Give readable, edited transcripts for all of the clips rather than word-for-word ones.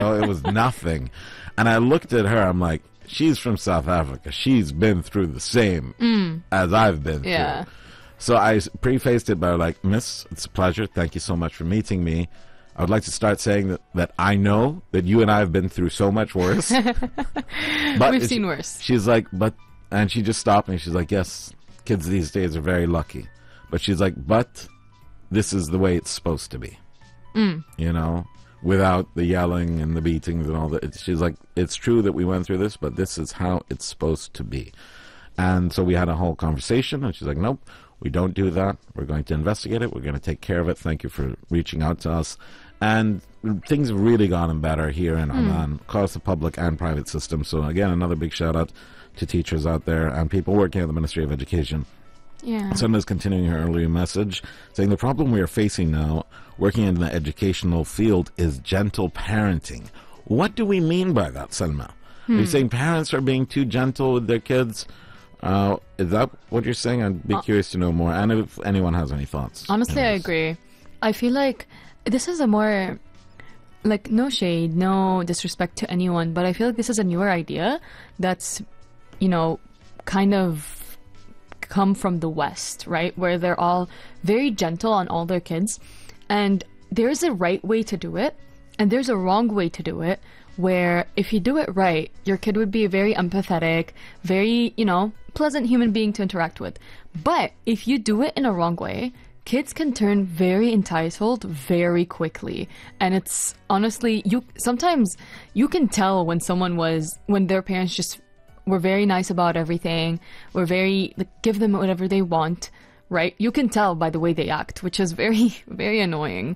It was nothing. And I looked at her, I'm like, she's from South Africa. She's been through the same as I've been through. So I prefaced it by like, Miss, it's a pleasure. Thank you so much for meeting me. I would like to start saying that I know that you and I have been through so much worse. But we've seen worse. She's like, and she just stopped me. She's like, yes, kids these days are very lucky. But she's like, but this is the way it's supposed to be. You know, without the yelling and the beatings and all that. She's like, it's true that we went through this, but this is how it's supposed to be. And so we had a whole conversation, and she's like, nope, we don't do that. We're going to investigate it. We're going to take care of it. Thank you for reaching out to us. And things have really gotten better here in Oman across the public and private system. So again, another big shout out to teachers out there and people working at the Ministry of Education. Yeah. Selma's continuing her earlier message, saying the problem we are facing now, working in the educational field, is gentle parenting. What do we mean by that, Selma? Are you saying parents are being too gentle with their kids? Is that what you're saying? I'd be curious to know more, and if anyone has any thoughts. Honestly, I agree. I feel like this is a more, like, no shade, no disrespect to anyone, but I feel like this is a newer idea that's, you know, kind of come from the West, right? Where they're all very gentle on all their kids. And there's a right way to do it, and there's a wrong way to do it, where if you do it right, your kid would be a very empathetic, very, you know, pleasant human being to interact with. But if you do it in a wrong way, kids can turn very entitled very quickly. And it's honestly, sometimes you can tell when their parents just were very nice about everything, were very, like, give them whatever they want, right? You can tell by the way they act, which is very, very annoying.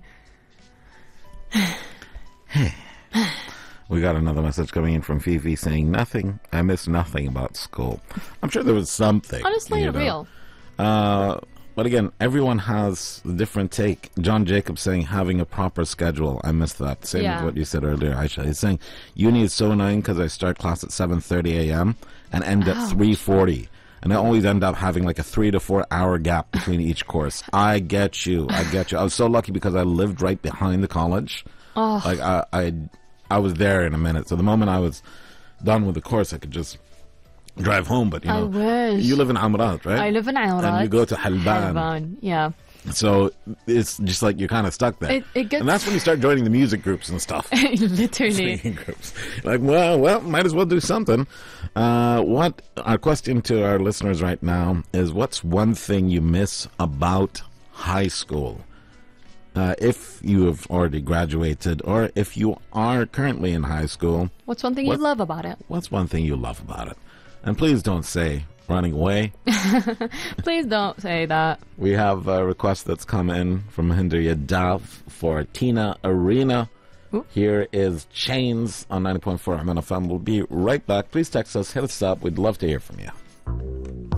We got another message coming in from Fifi saying, nothing. I miss nothing about school. I'm sure there was something. Honestly, real. But again, everyone has a different take. John Jacobs saying having a proper schedule. I missed that. Same as what you said earlier, Aisha. He's saying uni is so annoying because I start class at 7:30 a.m. and end at 3:40. And I always end up having like a 3 to 4 hour gap between each course. I get you. I was so lucky because I lived right behind the college. Oh. Like I was there in a minute. So the moment I was done with the course, I could just drive home. But, you know, I wish. You live in Amrat, right? I live in Amrat. And you go to Halban. Yeah. So it's just like you're kind of stuck there. It gets... And that's when you start joining the music groups and stuff. Literally. Singing groups. Like, well, might as well do something. Our question to our listeners right now is, what's one thing you miss about high school? If you have already graduated, or if you are currently in high school. What's one thing you love about it? What's one thing you love about it? And please don't say running away. Please don't say that. We have a request that's come in from Hinder Yadav for Tina Arena. Ooh. Here is Chains on 90.4 Oman FM. We'll be right back. Please text us, hit us up. We'd love to hear from you.